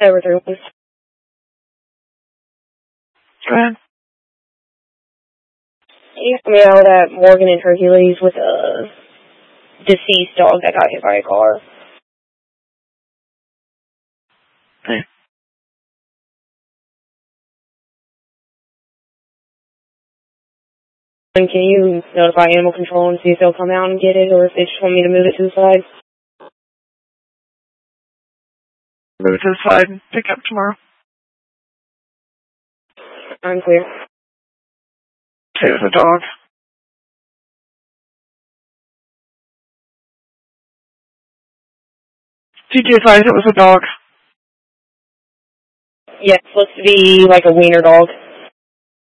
Over 3 1. Go ahead. You helped me out at Morgan and Hercules with a deceased dog that got hit by a car. Hey. And can you notify animal control and see if they'll come out and get it, or if they just want me to move it to the side? Move it to the side and pick up tomorrow. I'm clear. Say it was a dog. Did you advise it was a dog? Yeah, it's supposed to be like a wiener dog.